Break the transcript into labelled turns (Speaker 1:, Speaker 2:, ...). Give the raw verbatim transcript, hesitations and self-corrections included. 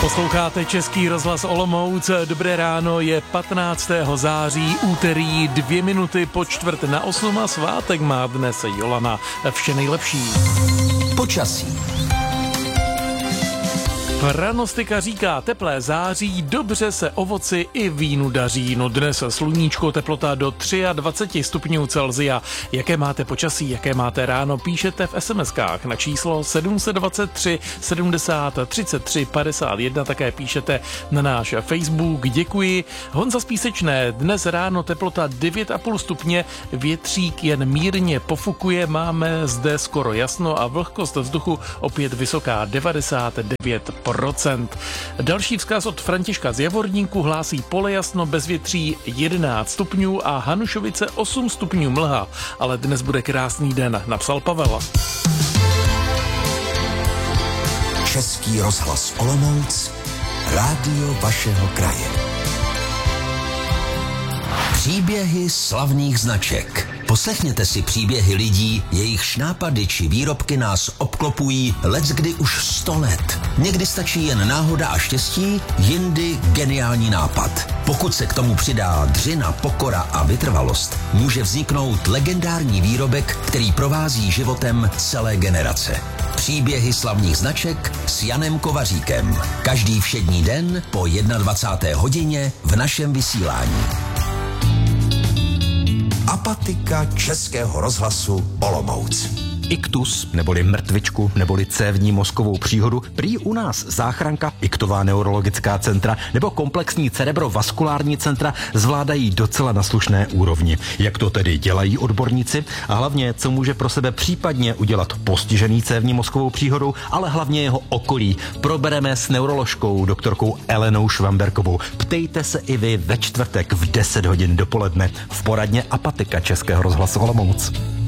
Speaker 1: Posloucháte Český rozhlas Olomouc. Dobré ráno, je patnáctého září, úterý, dvě minuty po čtvrt na osm a svátek má dnes Jolana. Vše nejlepší.
Speaker 2: Počasí.
Speaker 1: Pranostika říká teplé září, dobře se ovoci i vínu daří. No dnes sluníčko, teplota do dvacet tři stupňů Celsia. Jaké máte počasí, jaké máte ráno, píšete v SMSkách na číslo sedm set dvacet tři sedmdesát třicet tři padesát jedna, také píšete na náš Facebook. Děkuji. Honza z Písečné, dnes ráno teplota devět a půl stupně, větřík jen mírně pofukuje, máme zde skoro jasno a vlhkost vzduchu opět vysoká devadesát devět procent. Další vzkaz od Františka z Javorníku hlásí polejasno bez větří jedenáct stupňů a Hanušovice osm stupňů mlha, ale dnes bude krásný den, napsal Pavel.
Speaker 2: Český rozhlas Olomouc, rádio vašeho kraje. Příběhy slavných značek. Poslechněte si příběhy lidí, jejich nápady či výrobky nás obklopují leckdy už sto let. Někdy stačí jen náhoda a štěstí, jindy geniální nápad. Pokud se k tomu přidá dřina, pokora a vytrvalost, může vzniknout legendární výrobek, který provází životem celé generace. Příběhy slavných značek s Janem Kovaříkem. Každý všední den po dvacáté jedné hodině v našem vysílání. Apatika Českého rozhlasu Olomouc.
Speaker 3: Iktus, neboli mrtvičku, neboli cévní mozkovou příhodu, prý u nás záchranka, iktová neurologická centra nebo komplexní cerebrovaskulární centra zvládají docela na slušné úrovni. Jak to tedy dělají odborníci a hlavně, co může pro sebe případně udělat postižený cévní mozkovou příhodou, ale hlavně jeho okolí, probereme s neuroložkou doktorkou Elenou Švamberkovou. Ptejte se i vy ve čtvrtek v deset hodin dopoledne v poradně Apatika Českého rozhlasu Olomouc.